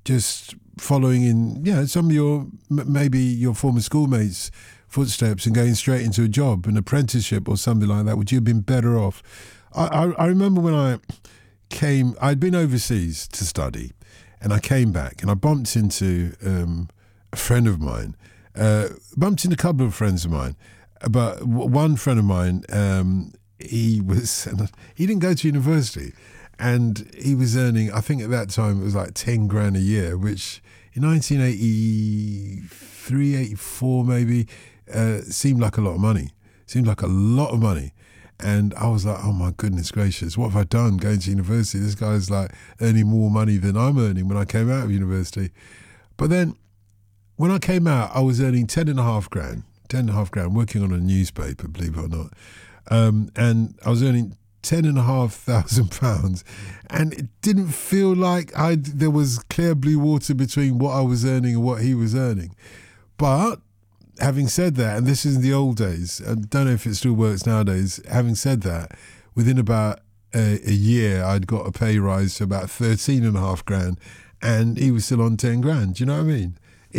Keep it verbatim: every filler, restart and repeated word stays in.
just following in, yeah, some of your, m- maybe your former schoolmates' footsteps and going straight into a job, an apprenticeship or something like that? Would you have been better off? I, I, I remember when I came, I'd been overseas to study, and I came back and I bumped into um, a friend of mine, uh, bumped into a couple of friends of mine, but w- one friend of mine, um, he was, he didn't go to university, and he was earning, I think at that time it was like ten grand a year, which in nineteen eighty-three, eighty-four maybe, uh, seemed like a lot of money, seemed like a lot of money. And I was like, oh my goodness gracious, what have I done going to university? This guy's like earning more money than I'm earning when I came out of university. But then when I came out, I was earning ten and a half grand, ten and a half grand, working on a newspaper, believe it or not. Um, and I was earning ten and a half thousand pounds. And it didn't feel like I there was clear blue water between what I was earning and what he was earning. But having said that, and this is in the old days, I don't know if it still works nowadays, having said that, within about a, a year, I'd got a pay rise to about thirteen and a half grand, and he was still on ten grand. Do you know what I mean?